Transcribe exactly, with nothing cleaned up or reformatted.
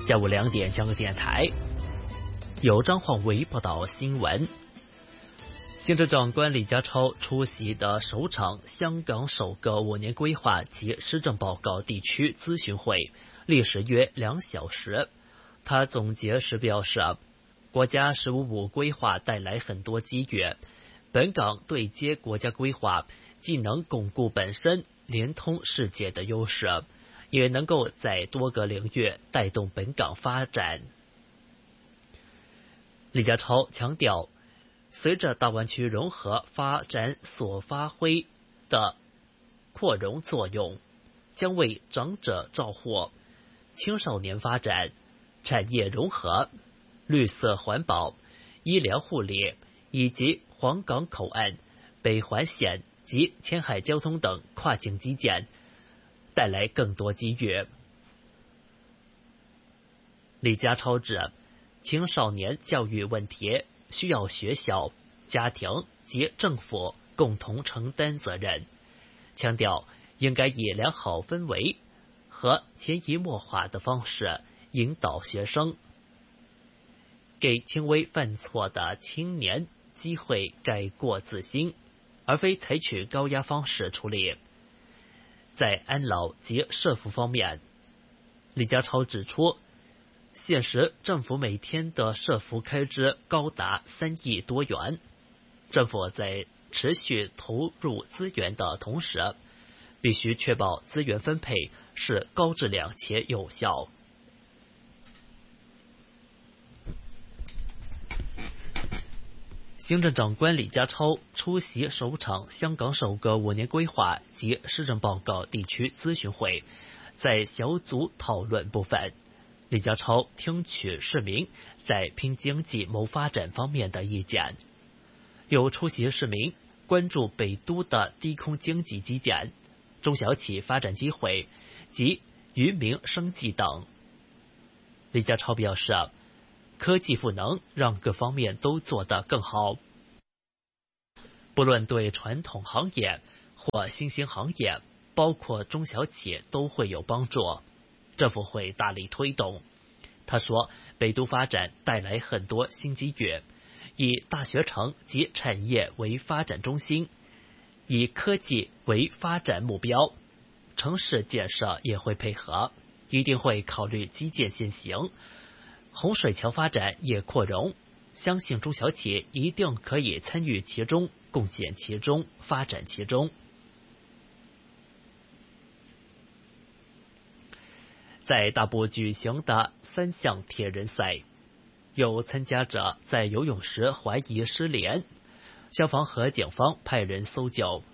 下午两点，香港电台由张晃维报道新闻。行政长官李家超出席的首场香港首个五年规划及施政报告地区咨询会，历时约两小时。他总结时表示，国家“十五五”规划带来很多机遇，本港对接国家规划，既能巩固本身连通世界的优势，也能够在多个领域带动本港发展。李家超强调，随着大湾区融合发展所发挥的扩容作用，将为长者照护、青少年发展、产业融合、绿色环保、医疗护理以及皇岗口岸、北环线及前海交通等跨境基建带来更多机遇。李家超指，青少年教育问题需要学校、家庭及政府共同承担责任，强调应该以良好氛围和潜移默化的方式引导学生，给轻微犯错的青年机会改过自新，而非采取高压方式处理。在安老及社福方面，李家超指出，现时政府每天的社福开支高达三亿多元，政府在持续投入资源的同时，必须确保资源分配是高质量且有效。行政长官李家超出席首场香港首个五年规划及施政报告地区咨询会，在小组讨论部分，李家超听取市民在拼经济谋发展方面的意见。有出席市民关注北都的低空经济基建、中小企发展机会及渔民生计等。李家超表示，科技赋能让各方面都做得更好，不论对传统行业或新兴行业，包括中小企都会有帮助，政府会大力推动。他说，北都发展带来很多新机遇，以大学城及产业为发展中心，以科技为发展目标，城市建设也会配合，一定会考虑基建先行，洪水桥发展也扩容，相信中小企一定可以参与其中，贡献其中，发展其中。在大埔举行的三项铁人赛，有参加者在游泳时怀疑失联，消防和警方派人搜救，